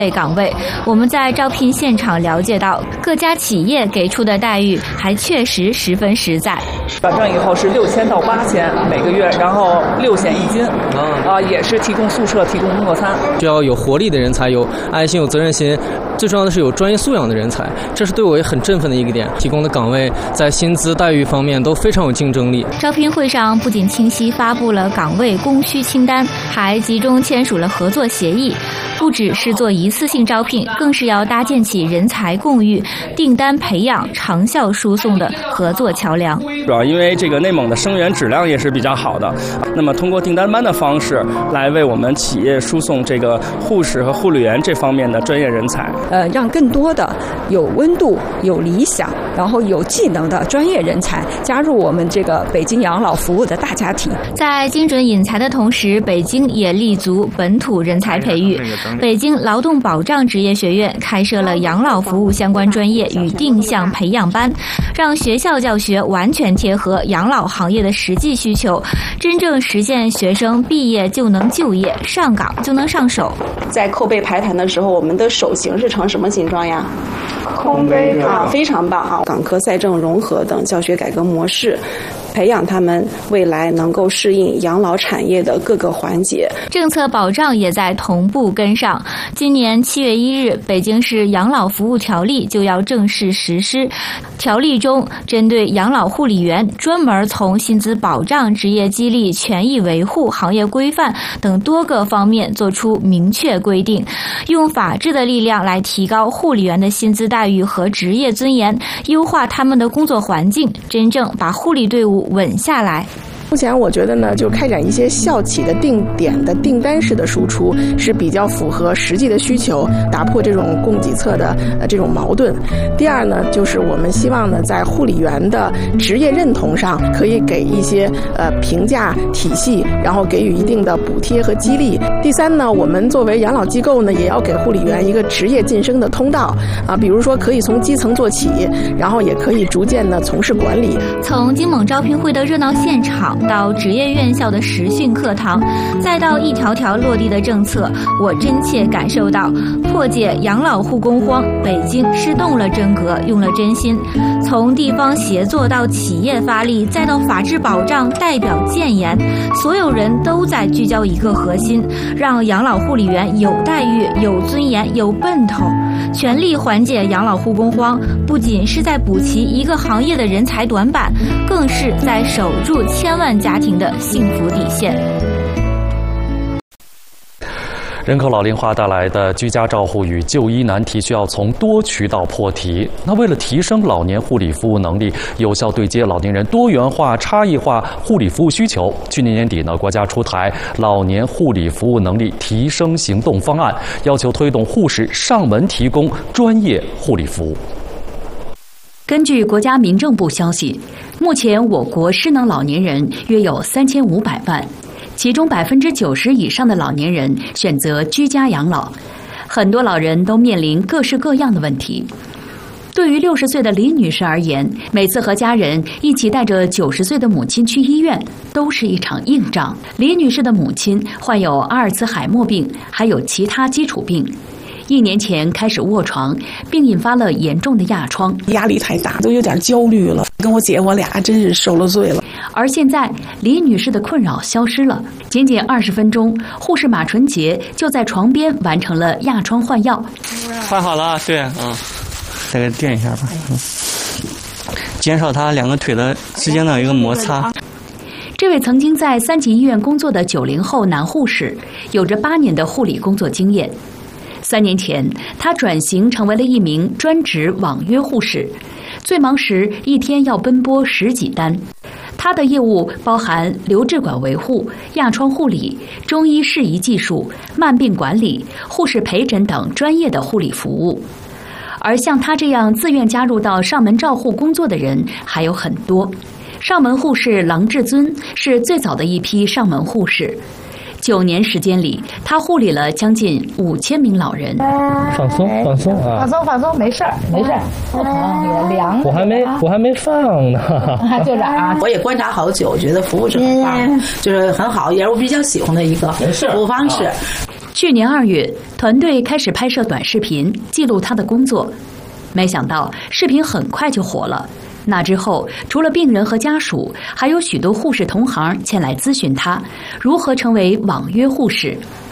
岗位，我们在招聘现场了解到，各家企业给出的待遇还确实十分实在。 转正以后是6000到8000每个月，然后6险1金，也是提供宿舍、提供工作餐。 需要有活力的人才，有爱心、有责任心，最重要的是有专业素养的人才，这是对我也很振奋的一个点。提供的岗位在薪资待遇方面都非常有竞争力。 招聘会上不仅清晰发布了岗位供需清单，还集中签署了合作协议。不只是做一次性招聘，更是要搭建起人才共育、订单培养、长效输送的合作桥梁。 主要因为这个内蒙的生源质量也是比较好的，那么通过订单班的方式来为我们企业输送这个护士和护理员这方面的专业人才。 让更多的有温度、有理想，然后有技能的专业人才加入我们这个北京养老服务的大家庭。 在精准引才的同时，北京也立足本土人才培育。北京劳动保障职业学院开设了养老服务相关专业与定向培养班，让学校教学完全贴合养老行业的实际需求，真正实现学生毕业就能就业，上岗就能上手。 在扣杯排坛的时候，我们的手型是成什么形状呀？ 空杯啊，非常棒啊！港科赛政融合等教学改革模式，培养他们未来能够适应养老产业的各个环节。 政策保障也在同步跟上。今年7月1日，北京市养老服务条例就要正式实施。条例中，针对养老护理员，专门从薪资保障、职业激励、权益维护、行业规范等多个方面作出明确规定，用法治的力量来提高护理员的薪资待遇和职业尊严，优化他们的工作环境，真正把护理队伍稳下来。 目前我觉得呢，就开展一些校企的定点的订单式的输出是比较符合实际的需求，打破这种供给侧的这种矛盾。第二呢，就是我们希望呢，在护理员的职业认同上可以给一些评价体系，然后给予一定的补贴和激励。第三呢，我们作为养老机构呢，也要给护理员一个职业晋升的通道啊，比如说可以从基层做起，然后也可以逐渐的从事管理。 从金猛招聘会的热闹现场到职业院校的实训课堂，再到一条条落地的政策，我真切感受到破解养老护工荒，北京是动了真格，用了真心。从地方协作到企业发力，再到法治保障、代表建言，所有人都在聚焦一个核心，让养老护理员有待遇、有尊严、有奔头。全力缓解养老护工荒，不仅是在补齐一个行业的人才短板，更是在守住千万家庭的幸福底线。 人口老龄化带来的居家照护与就医难题需要从多渠道破题。那为了提升老年护理服务能力，有效对接老年人多元化、差异化护理服务需求，去年年底呢，国家出台老年护理服务能力提升行动方案，要求推动护士上门提供专业护理服务。 根据国家民政部消息，目前我国失能老年人约有3500万。其中90%以上的老年人选择居家养老，很多老人都面临各式各样的问题。对于60岁的李女士而言，每次和家人一起带着90岁的母亲去医院，都是一场硬仗。李女士的母亲患有阿尔茨海默病，还有其他基础病。1年前开始卧床，并引发了严重的压疮， 压力太大，都有点焦虑了。跟我姐我俩真是受了罪了。 而现在，李女士的困扰消失了，仅仅20分钟，护士马纯杰就在床边完成了压疮换药。 换好了，对，再给垫一下吧，减少他2个腿的之间的一个摩擦。 这位曾经在3级医院工作的90后男护士，有着8年的护理工作经验。3年前，他转型成为了一名专职网约护士，最忙时一天要奔波10几单。他的业务包含留置管维护、压疮护理、中医适宜技术、慢病管理、护士陪诊等专业的护理服务。而像他这样自愿加入到上门照护工作的人还有很多。上门护士郎志尊是最早的一批上门护士。9年时间里，他护理了将近5000名老人。 放松啊！ 放松，没事儿，不疼也凉。 我还没放呢。 就这啊！ 我也观察好久，觉得服务是很棒，就是很好，也是我比较喜欢的一个服务方式。 去年2月，团队开始拍摄短视频，记录他的工作。没想到视频很快就火了。那之后，除了病人和家属，还有许多护士同行前来咨询他如何成为网约护士。